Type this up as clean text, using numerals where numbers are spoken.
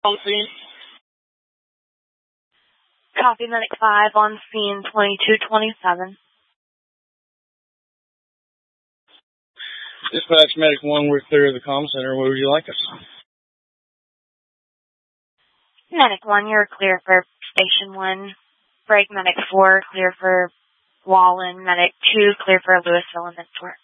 On scene. Copy, Medic 5 on scene 2227. Dispatch, Medic 1, we're clear of the comm center. Where would you like us? Medic 1, you're clear for Station 1. Break, Medic 4, clear for Wallen. Medic 2, clear for Louisville and Mentor.